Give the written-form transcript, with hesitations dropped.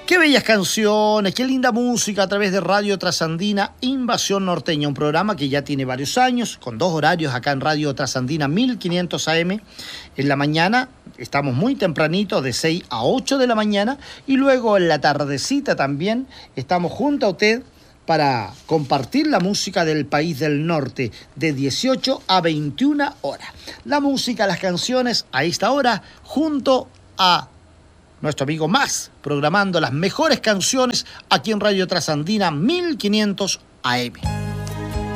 Qué bellas canciones, qué linda música a través de Radio Trasandina, Invasión Norteña, un programa que ya tiene varios años, con 2 horarios acá en Radio Trasandina, 1500 AM. En la mañana estamos muy tempranito, de 6 a 8 de la mañana, y luego en la tardecita también estamos junto a usted para compartir la música del país del norte, de 18 a 21 horas. La música, las canciones a esta hora, junto a nuestro amigo Max, programando las mejores canciones aquí en Radio Trasandina 1500 AM.